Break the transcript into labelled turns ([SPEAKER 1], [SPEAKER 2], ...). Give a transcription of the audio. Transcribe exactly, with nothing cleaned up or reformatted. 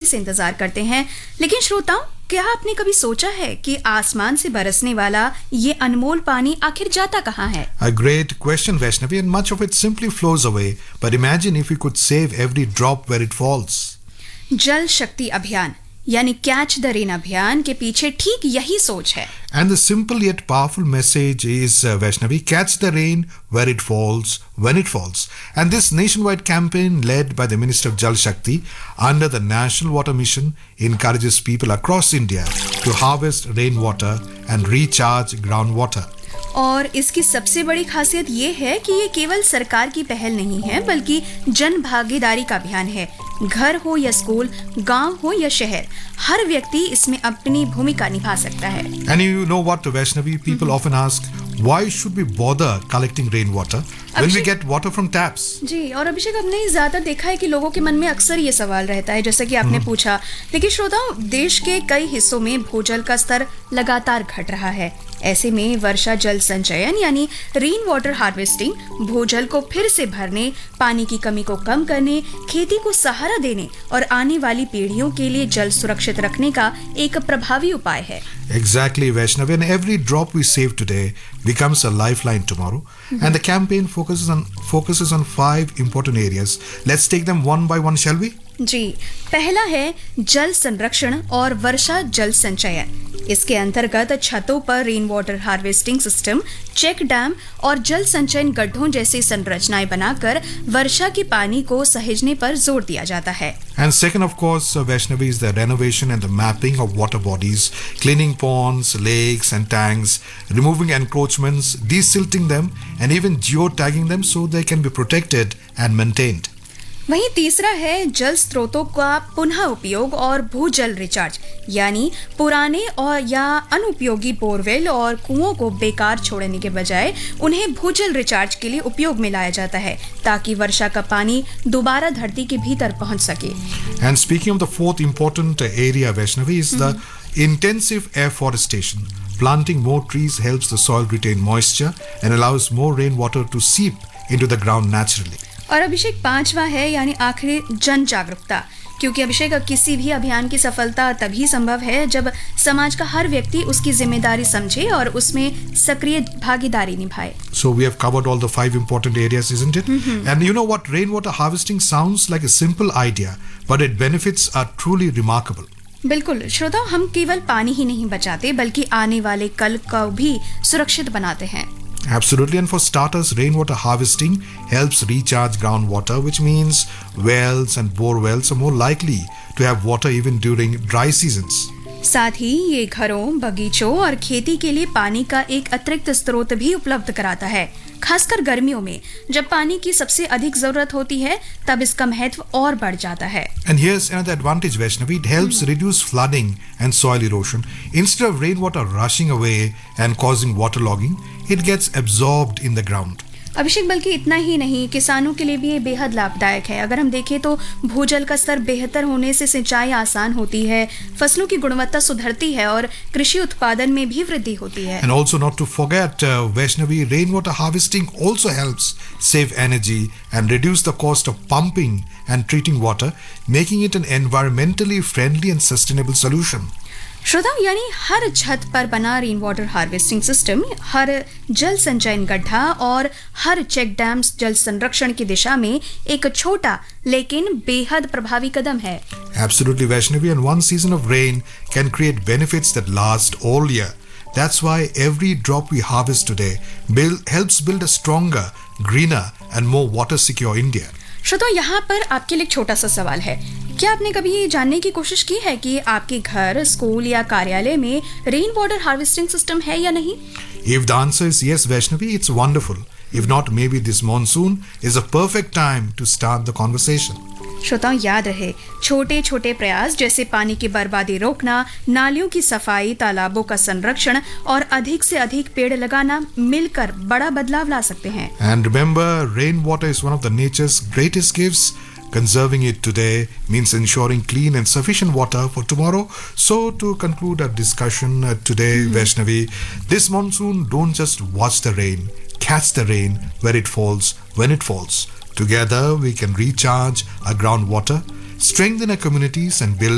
[SPEAKER 1] से इंतजार करते हैं। लेकिन श्रोताओं, क्या आपने कभी सोचा है कि आसमान से बरसने वाला ये अनमोल पानी आखिर जाता कहाँ है?
[SPEAKER 2] A great question, Vaishnavi, and much of it simply flows away. But imagine if we could save every drop where it falls.
[SPEAKER 1] जल शक्ति अभियान यानी कैच द रेन अभियान के पीछे ठीक यही सोच है।
[SPEAKER 2] And the simple yet powerful message is, uh, Vaishnavi, catch the rain where it falls, when it falls. And this nationwide campaign led by the Minister of Jal Shakti under the National Water Mission encourages people across India to harvest rainwater and recharge groundwater.
[SPEAKER 1] और इसकी सबसे बड़ी खासियत ये है कि ये केवल सरकार की पहल नहीं है, बल्कि जन भागीदारी का अभियान है। घर हो या स्कूल, गांव हो या शहर, हर व्यक्ति इसमें अपनी भूमिका निभा सकता है।
[SPEAKER 2] And you know what, Vaishnavi, people mm-hmm. often ask, why should we bother collecting rainwater when we get water from taps?
[SPEAKER 1] जी, और अभिषेक, हमने ज्यादा देखा है कि लोगों के मन में अक्सर ये सवाल रहता है, जैसा कि आपने mm-hmm. पूछा। लेकिन श्रोताओं, देश के कई हिस्सों में भूजल का स्तर लगातार घट रहा है। ऐसे में वर्षा जल संचयन यानी रेन वाटर हार्वेस्टिंग भूजल को फिर से भरने, पानी की कमी को कम करने, खेती को सहारा देने और आने वाली पीढ़ियों के लिए जल सुरक्षित रखने का एक प्रभावी उपाय है।
[SPEAKER 2] Exactly, Vaishnavi, and every drop we save today becomes a lifeline tomorrow. Mm-hmm. And the campaign focuses on focuses on five important areas. Let's take them one by one, shall we?
[SPEAKER 1] जी, पहला है जल संरक्षण और वर्षा जल संचयन। इसके अंतर्गत छतों पर rain water harvesting system, check dam और जल संचयन गड्ढों जैसी संरचनाएं बनाकर वर्षा के पानी को सहेजने पर जोर दिया जाता है।
[SPEAKER 2] And second, of course, uh, Vaishnavi, is the renovation and the mapping of water bodies, cleaning ponds, lakes and tanks, removing encroachments, desilting them and even geotagging them so they can be protected and maintained.
[SPEAKER 1] वहीं तीसरा है जल स्रोतों का पुनः उपयोग और भूजल रिचार्ज, यानी पुराने और या अनुपयोगी बोरवेल और कुओं को बेकार छोड़ने के बजाय उन्हें भूजल रिचार्ज के लिए उपयोग में लाया जाता है, ताकि वर्षा का पानी दोबारा धरती के भीतर पहुंच सके।
[SPEAKER 2] And speaking of the fourth important area, Vaishnavi, is the intensive afforestation. Planting more trees helps the soil retain moisture and allows more rainwater to seep into the ground naturally.
[SPEAKER 1] और अभिषेक, पांचवा है यानी आखिरी जन जागरूकता, क्योंकि अभिषेक, किसी भी अभियान की सफलता तभी संभव है जब समाज का हर व्यक्ति उसकी जिम्मेदारी समझे और उसमें सक्रिय भागीदारी निभाए।
[SPEAKER 2] So we have covered all the five important areas, isn't it? Mm-hmm. And you know what, rainwater harvesting sounds like a simple idea, but its benefits are truly remarkable.
[SPEAKER 1] बिल्कुल श्रोताओ, हम केवल पानी ही नहीं बचाते बल्कि आने वाले कल को भी सुरक्षित बनाते हैं।
[SPEAKER 2] Absolutely, and for starters, rainwater harvesting helps recharge groundwater, which means wells and bore wells are more likely to have water even during dry seasons.
[SPEAKER 1] साथ ही ये घरों, बगीचों और खेती के लिए पानी का एक अतिरिक्त स्रोत भी उपलब्ध कराता है। खासकर गर्मियों में जब पानी की सबसे अधिक जरूरत होती है, तब इसका महत्व और बढ़ जाता है।
[SPEAKER 2] And here's another advantage, Vaishnavi. It helps hmm. reduce flooding and soil erosion. Instead of rainwater rushing away and causing waterlogging, it gets absorbed in the ground.
[SPEAKER 1] अभिषेक, बल्कि इतना ही नहीं, किसानों के लिए भी ये बेहद लाभदायक है। अगर हम देखें तो भूजल का स्तर बेहतर होने से सिंचाई आसान होती है, फसलों की गुणवत्ता सुधरती है और कृषि उत्पादन में भी वृद्धि होती है।
[SPEAKER 2] And also not to forget, uh, Vaishnavi, rainwater harvesting also helps save energy and reduce the cost of pumping and treating water, making it an environmentally friendly and sustainable solution.
[SPEAKER 1] श्रोताओं, यानी हर छत पर बना रेन वाटर हार्वेस्टिंग सिस्टम, हर जल संचयन गड्ढा और हर check dam जल संरक्षण की दिशा में एक छोटा लेकिन बेहद प्रभावी कदम है।
[SPEAKER 2] Absolutely, Vaishnavi, and one season of rain can create benefits that last all year. That's why every drop we harvest today build, helps build a stronger, greener and more water secure India.
[SPEAKER 1] श्रोताओं, यहाँ पर आपके लिए एक छोटा सा सवाल है। क्या आपने कभी ये जानने की कोशिश की है कि आपके घर, स्कूल या कार्यालय में रेन वाटर हार्वेस्टिंग सिस्टम है या नहीं?
[SPEAKER 2] If the answer is yes, Vaishnavi, it's wonderful. If not, maybe this monsoon is a perfect time to start the conversation.
[SPEAKER 1] श्रोताओं, याद रहे, छोटे छोटे प्रयास जैसे पानी की बर्बादी रोकना, नालियों की सफाई, तालाबों का संरक्षण और अधिक से अधिक पेड़ लगाना मिलकर बड़ा बदलाव ला सकते हैं।
[SPEAKER 2] And remember, rainwater is one of the nature's greatest gifts. Conserving it today means ensuring clean and sufficient water for tomorrow. So to conclude our discussion uh, today, mm-hmm. Vaishnavi, this monsoon, don't just watch the rain, catch the rain where it falls, when it falls. Together we can recharge our groundwater, strengthen our communities and build